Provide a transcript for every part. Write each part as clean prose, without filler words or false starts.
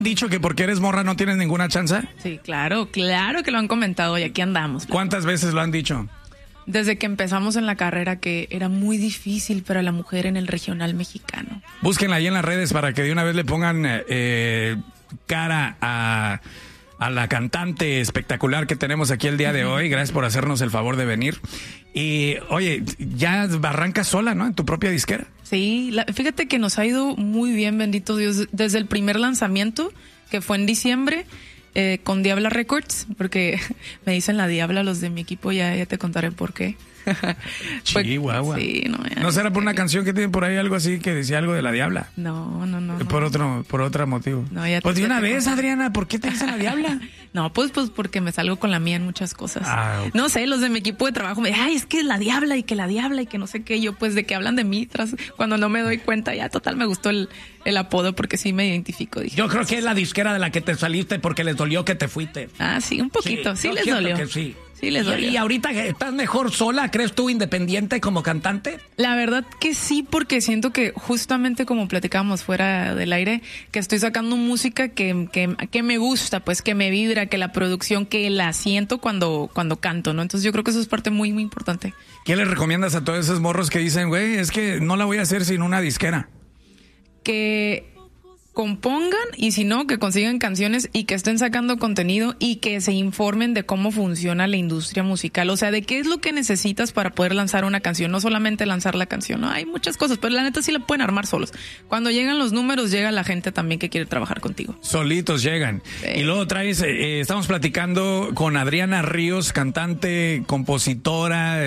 ¿Dicho que porque eres morra no tienes ninguna chance? Sí, claro que lo han comentado y aquí andamos. ¿Cuántas veces lo han dicho? Desde que empezamos en la carrera, que era muy difícil para la mujer en el regional mexicano. Búsquenla ahí en las redes para que de una vez le pongan cara a la cantante espectacular que tenemos aquí el día de hoy. Gracias por hacernos el favor de venir. Y, oye, ya arrancas sola, ¿no? En tu propia disquera. Sí, fíjate que nos ha ido muy bien, bendito Dios, desde el primer lanzamiento, que fue en diciembre, con Diabla Records, porque me dicen la Diabla los de mi equipo, ya te contaré por qué. Chihuahua. Sí, ¿No será por una canción que tienen por ahí algo así que decía algo de la Diabla? No. Por otro motivo. No, pues de una vez, Adriana, ¿por qué te dicen la Diabla? No, pues porque me salgo con la mía en muchas cosas. Okay. No sé, los de mi equipo de trabajo me dicen, ay, es que la Diabla y que no sé qué. Yo, pues, de que hablan de mí, cuando no me doy cuenta, ya total me gustó el apodo porque sí me identifico. Dije, yo creo que es la disquera de la que te saliste porque les dolió que te fuiste. Ah, sí, un poquito. Sí les dolió. Que sí. Sí, les dolió. ¿Y ahorita estás mejor sola? ¿Crees tú independiente como cantante? La verdad que sí, porque siento que justamente como platicábamos fuera del aire, que estoy sacando música que me gusta, pues que me vibra, que la producción, que la siento cuando canto, ¿no? Entonces yo creo que eso es parte muy, muy importante. ¿Qué les recomiendas a todos esos morros que dicen, güey, es que no la voy a hacer sin una disquera? Que compongan y si no, que consigan canciones y que estén sacando contenido y que se informen de cómo funciona la industria musical, o sea, de qué es lo que necesitas para poder lanzar una canción, no solamente lanzar la canción, ¿no? Hay muchas cosas, pero la neta sí la pueden armar solos. Cuando llegan los números, llega la gente también que quiere trabajar contigo. Solitos llegan. Y luego traes, estamos platicando con Adriana Ríos, cantante, compositora,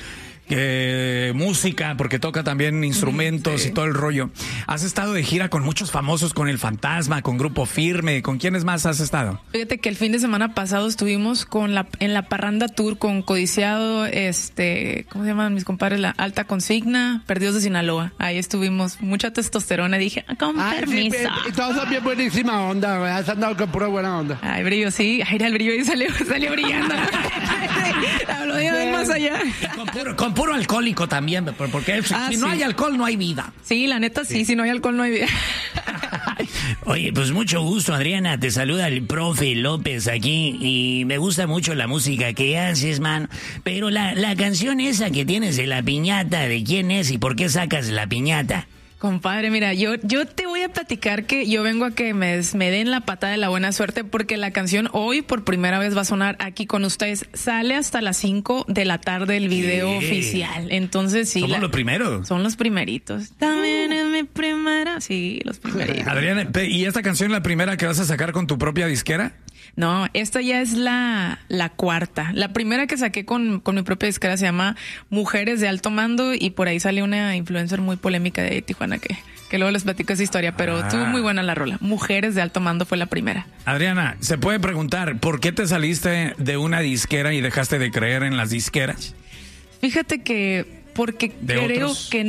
música, porque toca también instrumentos y todo el rollo. Has estado de gira con muchos famosos, con El Fantasma, con Grupo Firme. ¿Con quiénes más has estado? Fíjate que el fin de semana pasado estuvimos en la Parranda Tour con Codiciado, ¿cómo se llaman mis compadres? La Alta Consigna, Perdidos de Sinaloa. Ahí estuvimos, mucha testosterona. Dije, con permiso. Sí, todos son bien buenísima onda, güey. Has andado con pura buena onda. Ay, Brillo, sí. Ay, el Brillo ahí salió brillando. Hablo de más allá. Con puro alcohólico también, porque si no hay alcohol no hay vida. Sí, la neta sí, si no hay alcohol no hay vida. Oye, pues mucho gusto, Adriana, te saluda el profe López aquí y me gusta mucho la música que haces, man, pero la canción esa que tienes de la piñata, ¿de quién es y por qué sacas la piñata? Compadre, mira, yo te voy a platicar que yo vengo a que me den la patada de la buena suerte porque la canción hoy por primera vez va a sonar aquí con ustedes. Sale hasta las 5 de la tarde el video oficial. Entonces sí. ¿Somos los primeros? Son los primeritos. También es mi primera. Sí, los primeritos. Adriana, ¿y esta canción la primera que vas a sacar con tu propia disquera? No, esta ya es la cuarta. La primera que saqué con mi propia disquera se llama Mujeres de Alto Mando y por ahí salió una influencer muy polémica de Tijuana que luego les platico esa historia, pero estuvo muy buena la rola. Mujeres de Alto Mando fue la primera. Adriana, se puede preguntar, ¿por qué te saliste de una disquera y dejaste de creer en las disqueras? Fíjate que porque creo que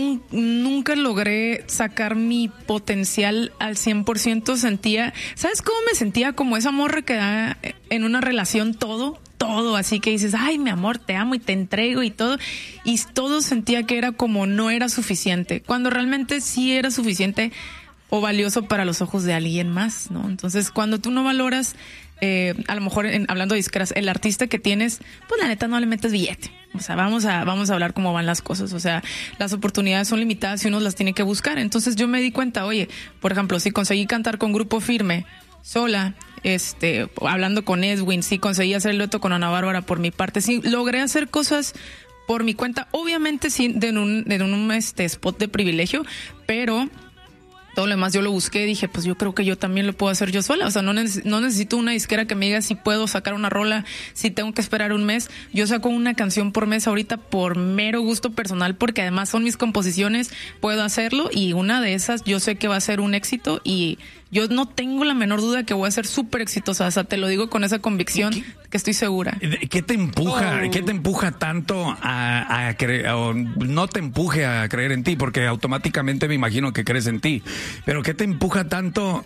nunca logré sacar mi potencial al 100%. ¿Sabes cómo me sentía? Como esa morra que da en una relación todo, así que dices, ay, mi amor, te amo y te entrego y todo sentía que era como no era suficiente, cuando realmente sí era suficiente o valioso para los ojos de alguien más, ¿no? Entonces, cuando tú no valoras, a lo mejor hablando de disqueras, el artista que tienes, pues la neta no le metes billete. O sea, vamos a hablar cómo van las cosas. O sea, las oportunidades son limitadas y uno las tiene que buscar. Entonces yo me di cuenta, oye, por ejemplo, si conseguí cantar con Grupo Firme sola, hablando con Edwin, sí conseguí hacer el dueto con Ana Bárbara por mi parte, sí logré hacer cosas por mi cuenta, obviamente sí en un spot de privilegio, pero todo lo demás yo lo busqué, dije, pues yo creo que yo también lo puedo hacer yo sola. O sea, no necesito una disquera que me diga si puedo sacar una rola, si tengo que esperar un mes. Yo saco una canción por mes ahorita por mero gusto personal, porque además son mis composiciones, puedo hacerlo y una de esas yo sé que va a ser un éxito y yo no tengo la menor duda que voy a ser súper exitosa. O sea, te lo digo con esa convicción que estoy segura. ¿Qué te empuja tanto a creer, o no te empuje a creer en ti? Porque automáticamente me imagino que crees en ti. Pero ¿qué te empuja tanto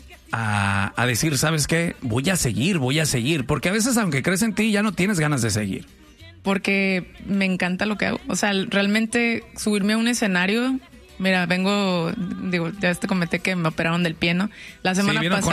a decir, ¿sabes qué? Voy a seguir. Porque a veces, aunque crees en ti, ya no tienes ganas de seguir. Porque me encanta lo que hago. O sea, realmente subirme a un escenario Mira, ya te comenté que me operaron del pie, ¿no? La semana pasada